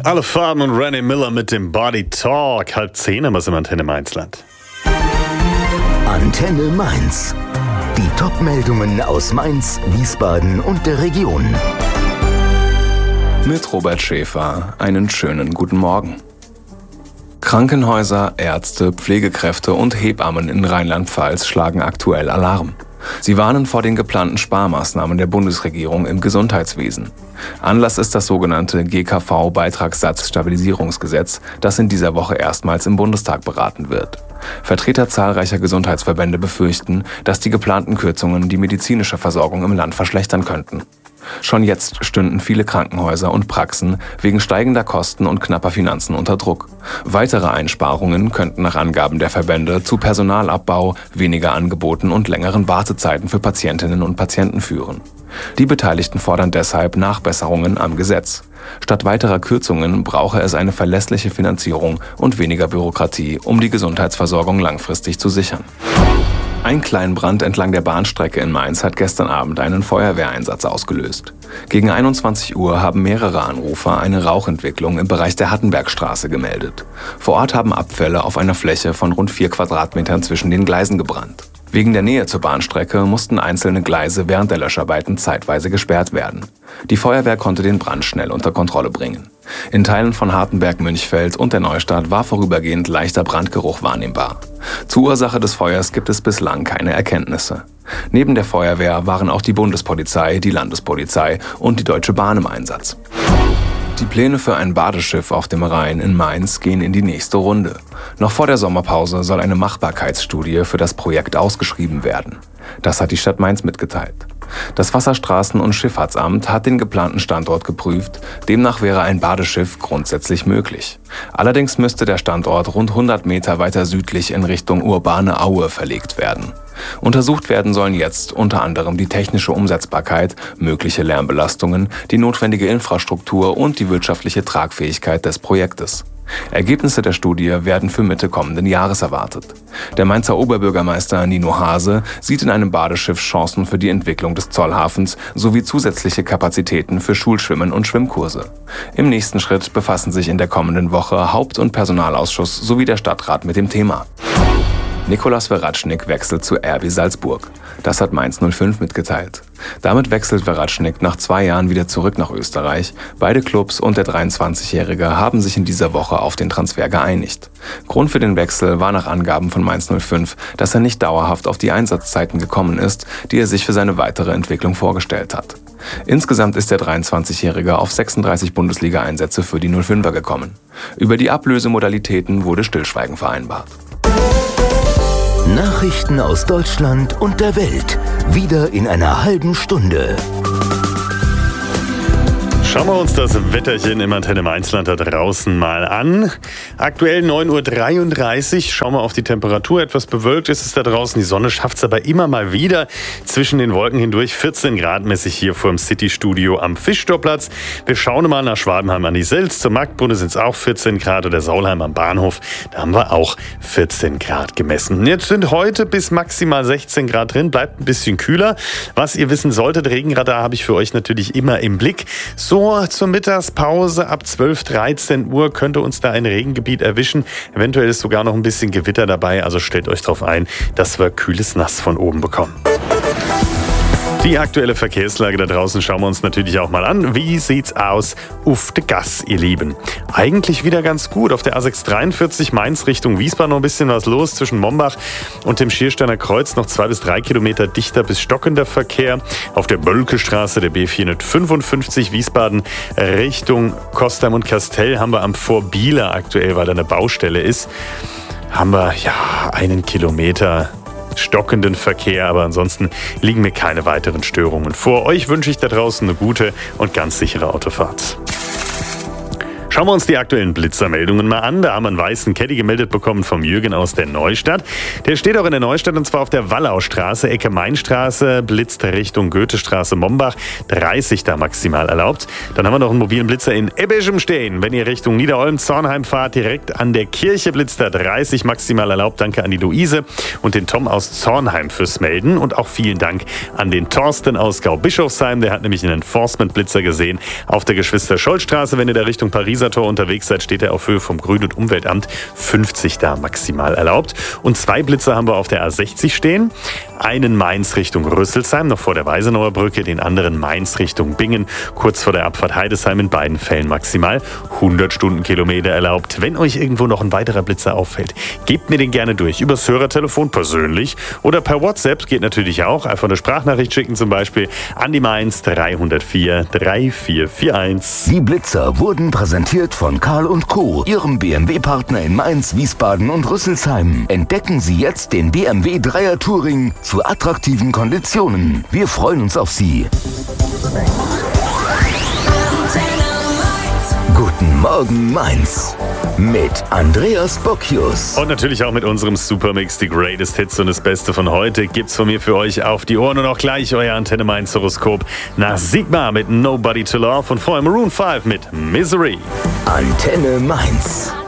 Alle Farben und Rennie Miller mit dem Body Talk. 9:30 haben wir es im Antenne Mainzland. Antenne Mainz. Die Top-Meldungen aus Mainz, Wiesbaden und der Region. Mit Robert Schäfer. Einen schönen guten Morgen. Krankenhäuser, Ärzte, Pflegekräfte und Hebammen in Rheinland-Pfalz schlagen aktuell Alarm. Sie warnen vor den geplanten Sparmaßnahmen der Bundesregierung im Gesundheitswesen. Anlass ist das sogenannte GKV-Beitragssatzstabilisierungsgesetz, das in dieser Woche erstmals im Bundestag beraten wird. Vertreter zahlreicher Gesundheitsverbände befürchten, dass die geplanten Kürzungen die medizinische Versorgung im Land verschlechtern könnten. Schon jetzt stünden viele Krankenhäuser und Praxen wegen steigender Kosten und knapper Finanzen unter Druck. Weitere Einsparungen könnten nach Angaben der Verbände zu Personalabbau, weniger Angeboten und längeren Wartezeiten für Patientinnen und Patienten führen. Die Beteiligten fordern deshalb Nachbesserungen am Gesetz. Statt weiterer Kürzungen brauche es eine verlässliche Finanzierung und weniger Bürokratie, um die Gesundheitsversorgung langfristig zu sichern. Ein Kleinbrand entlang der Bahnstrecke in Mainz hat gestern Abend einen Feuerwehreinsatz ausgelöst. Gegen 21 Uhr haben mehrere Anrufer eine Rauchentwicklung im Bereich der Hattenbergstraße gemeldet. Vor Ort haben Abfälle auf einer Fläche von rund 4 Quadratmetern zwischen den Gleisen gebrannt. Wegen der Nähe zur Bahnstrecke mussten einzelne Gleise während der Löscharbeiten zeitweise gesperrt werden. Die Feuerwehr konnte den Brand schnell unter Kontrolle bringen. In Teilen von Hartenberg-Münchfeld und der Neustadt war vorübergehend leichter Brandgeruch wahrnehmbar. Zur Ursache des Feuers gibt es bislang keine Erkenntnisse. Neben der Feuerwehr waren auch die Bundespolizei, die Landespolizei und die Deutsche Bahn im Einsatz. Die Pläne für ein Badeschiff auf dem Rhein in Mainz gehen in die nächste Runde. Noch vor der Sommerpause soll eine Machbarkeitsstudie für das Projekt ausgeschrieben werden. Das hat die Stadt Mainz mitgeteilt. Das Wasserstraßen- und Schifffahrtsamt hat den geplanten Standort geprüft. Demnach wäre ein Badeschiff grundsätzlich möglich. Allerdings müsste der Standort rund 100 Meter weiter südlich in Richtung urbane Aue verlegt werden. Untersucht werden sollen jetzt unter anderem die technische Umsetzbarkeit, mögliche Lärmbelastungen, die notwendige Infrastruktur und die wirtschaftliche Tragfähigkeit des Projektes. Ergebnisse der Studie werden für Mitte kommenden Jahres erwartet. Der Mainzer Oberbürgermeister Nino Hase sieht in einem Badeschiff Chancen für die Entwicklung des Zollhafens sowie zusätzliche Kapazitäten für Schulschwimmen und Schwimmkurse. Im nächsten Schritt befassen sich in der kommenden Woche Haupt- und Personalausschuss sowie der Stadtrat mit dem Thema. Nikolas Veratschnik wechselt zu RB Salzburg. Das hat Mainz 05 mitgeteilt. Damit wechselt Veratschnik nach 2 Jahren wieder zurück nach Österreich. Beide Clubs und der 23-Jährige haben sich in dieser Woche auf den Transfer geeinigt. Grund für den Wechsel war nach Angaben von Mainz 05, dass er nicht dauerhaft auf die Einsatzzeiten gekommen ist, die er sich für seine weitere Entwicklung vorgestellt hat. Insgesamt ist der 23-Jährige auf 36 Bundesliga-Einsätze für die 05er gekommen. Über die Ablösemodalitäten wurde Stillschweigen vereinbart. Nachrichten aus Deutschland und der Welt. Wieder in einer halben Stunde. Schauen wir uns das Wetterchen im Antenne Mainzland da draußen mal an. Aktuell 9:33 Uhr. Schauen wir auf die Temperatur. Etwas bewölkt ist es da draußen. Die Sonne schafft es aber immer mal wieder zwischen den Wolken hindurch. 14 Grad mäßig hier vor dem City-Studio am Fischtorplatz. Wir schauen mal nach Schwabenheim an die Selz. Zur Marktbrunne sind es auch 14 Grad oder Saulheim am Bahnhof. Da haben wir auch 14 Grad gemessen. Jetzt sind heute bis maximal 16 Grad drin. Bleibt ein bisschen kühler. Was ihr wissen solltet, Regenradar habe ich für euch natürlich immer im Blick. So zur Mittagspause ab 12, 13 Uhr könnte uns da ein Regengebiet erwischen. Eventuell ist sogar noch ein bisschen Gewitter dabei, also stellt euch darauf ein, dass wir kühles Nass von oben bekommen. Die aktuelle Verkehrslage da draußen schauen wir uns natürlich auch mal an. Wie sieht's aus auf der Gas, ihr Lieben? Eigentlich wieder ganz gut. Auf der A643 Mainz Richtung Wiesbaden noch ein bisschen was los. Zwischen Mombach und dem Schiersteiner Kreuz noch 2 bis 3 Kilometer dichter bis stockender Verkehr. Auf der Bölkestraße der B455 Wiesbaden Richtung Kostheim und Kastell haben wir am Vorbieler aktuell, weil da eine Baustelle ist, haben wir 1 Kilometer stockenden Verkehr, aber ansonsten liegen mir keine weiteren Störungen vor. Euch wünsche ich da draußen eine gute und ganz sichere Autofahrt. Schauen wir uns die aktuellen Blitzermeldungen mal an. Da haben wir einen weißen Caddy gemeldet bekommen vom Jürgen aus der Neustadt. Der steht auch in der Neustadt und zwar auf der Wallaustraße, Ecke Mainstraße, blitzt Richtung Goethestraße, Mombach. 30 da maximal erlaubt. Dann haben wir noch einen mobilen Blitzer in Ebbeschem stehen. Wenn ihr Richtung Niederolm, Zornheim fahrt, direkt an der Kirche blitzt da 30 maximal erlaubt. Danke an die Luise und den Tom aus Zornheim fürs Melden. Und auch vielen Dank an den Thorsten aus Gau-Bischofsheim. Der hat nämlich einen Enforcement-Blitzer gesehen auf der Geschwister-Scholl-Straße. Wenn ihr da Richtung Pariser Wesertor unterwegs seid, steht er auf Höhe vom Grün- und Umweltamt 50 da maximal erlaubt. Und 2 Blitzer haben wir auf der A60 stehen. Einen Mainz Richtung Rüsselsheim, noch vor der Weisenauer Brücke, den anderen Mainz Richtung Bingen, kurz vor der Abfahrt Heidesheim, in beiden Fällen maximal 100 Stundenkilometer erlaubt. Wenn euch irgendwo noch ein weiterer Blitzer auffällt, gebt mir den gerne durch, übers Hörertelefon persönlich oder per WhatsApp, geht natürlich auch, einfach eine Sprachnachricht schicken zum Beispiel an die Mainz 304 3441. Die Blitzer wurden präsentiert von Karl & Co., Ihrem BMW-Partner in Mainz, Wiesbaden und Rüsselsheim. Entdecken Sie jetzt den BMW 3er Touring zu attraktiven Konditionen. Wir freuen uns auf Sie. Guten Morgen Mainz mit Andreas Bocchius. Und natürlich auch mit unserem Supermix, die Greatest Hits und das Beste von heute gibt's von mir für euch auf die Ohren und auch gleich euer Antenne Mainz Horoskop nach Sigma mit Nobody to Love und vorher Maroon 5 mit Misery. Antenne Mainz.